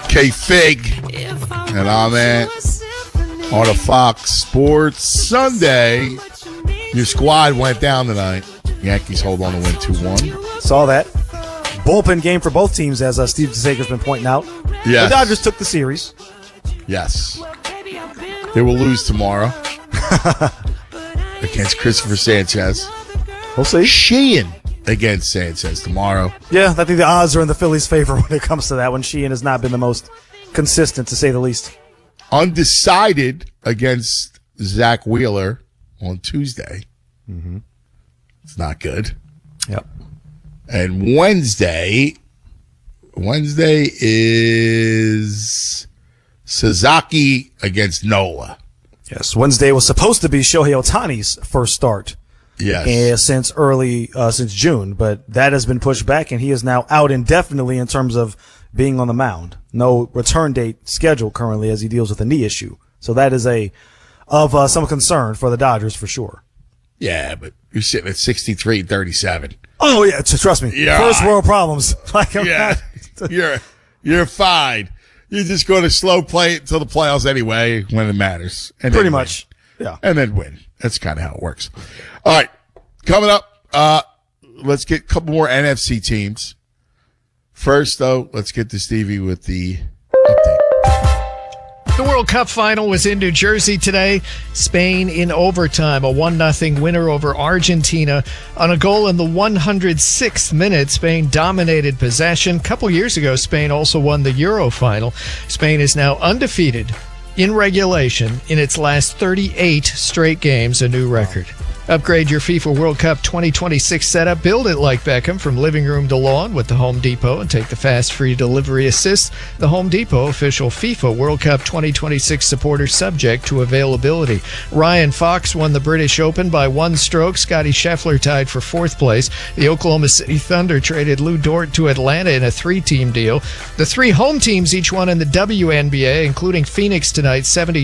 K-Fig. And I'm at on a Fox Sports Sunday. Your squad went down tonight. Yankees hold on to win 2-1. Saw that. Bullpen game for both teams, as Steve DeSaker's been pointing out. Yes. The Dodgers took the series. Yes. They will lose tomorrow against Christopher Sanchez. We'll see. Sheehan against Sanchez tomorrow. Yeah, I think the odds are in the Phillies' favor when it comes to that one. Sheehan has not been the most consistent, to say the least. Undecided against Zach Wheeler on Tuesday. Mm-hmm. It's not good. Yep. And Wednesday is Sasaki against Nola. Yes, Wednesday was supposed to be Shohei Ohtani's first start. Yes. Since June, but that has been pushed back, and he is now out indefinitely in terms of being on the mound. No return date scheduled currently as he deals with a knee issue. So that is of some concern for the Dodgers for sure. Yeah, but you're sitting at 63-37. Oh yeah, trust me. Yeah. First world problems. You're fine. You're just going to slow play it until the playoffs anyway when it matters. And pretty much. Yeah. And then win. That's kind of how it works. All right. Coming up, let's get a couple more NFC teams. First, though, let's get to Stevie with the update. The World Cup final was in New Jersey today. Spain in overtime, a 1-0 winner over Argentina. On a goal in the 106th minute, Spain dominated possession. A couple years ago, Spain also won the Euro final. Spain is now undefeated in regulation in its last 38 straight games, a new record. Upgrade your FIFA World Cup 2026 setup. Build it like Beckham from living room to lawn with the Home Depot and take the fast free delivery assist. The Home Depot official FIFA World Cup 2026 supporter, subject to availability. Ryan Fox won the British Open by 1 stroke. Scottie Scheffler tied for 4th place. The Oklahoma City Thunder traded Lou Dort to Atlanta in a 3-team deal. The 3 home teams each won in the WNBA, including Phoenix tonight,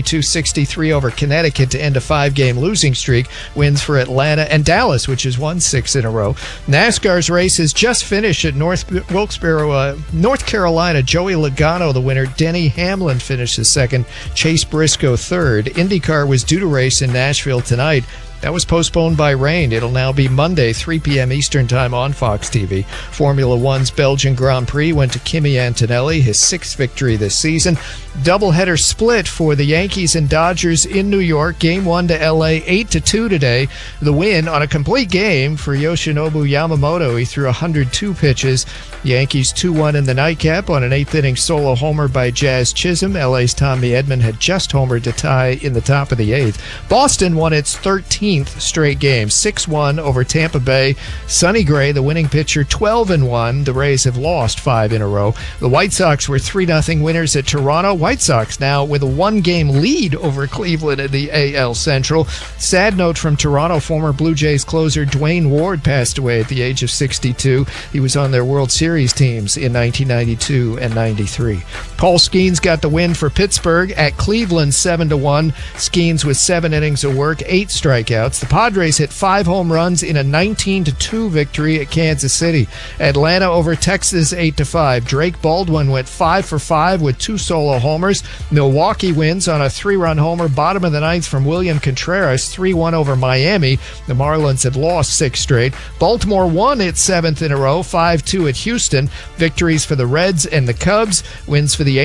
72-63 over Connecticut to end a 5-game losing streak. Wins for Atlanta and Dallas, which has won 6 in a row. NASCAR's race has just finished at North Wilkesboro, North Carolina. Joey Logano, the winner. Denny Hamlin finishes 2nd. Chase Briscoe 3rd. IndyCar was due to race in Nashville tonight. That was postponed by rain. It'll now be Monday, 3 p.m. Eastern Time on Fox TV. Formula One's Belgian Grand Prix went to Kimi Antonelli, his 6th victory this season. Doubleheader split for the Yankees and Dodgers in New York. Game 1 to L.A., 8-2 today. The win on a complete game for Yoshinobu Yamamoto. He threw 102 pitches. Yankees 2-1 in the nightcap on an 8th-inning solo homer by Jazz Chisholm. L.A.'s Tommy Edman had just homered to tie in the top of the 8th. Boston won its 13th straight game, 6-1 over Tampa Bay. Sonny Gray, the winning pitcher, 12-1. The Rays have lost 5 in a row. The White Sox were 3-0 winners at Toronto. White Sox now with a 1-game lead over Cleveland in the AL Central. Sad note from Toronto, former Blue Jays closer Dwayne Ward passed away at the age of 62. He was on their World Series teams in 1992 and 93. Paul Skeens got the win for Pittsburgh at Cleveland, 7-1. Skeens with 7 innings of work, 8 strikeouts. The Padres hit 5 home runs in a 19-2 victory at Kansas City. Atlanta over Texas, 8-5. Drake Baldwin went 5 for 5 with 2 solo homers. Milwaukee wins on a 3-run homer, bottom of the 9th from William Contreras, 3-1 over Miami. The Marlins had lost 6 straight. Baltimore won its 7th in a row, 5-2 at Houston. Victories for the Reds and the Cubs. Wins for the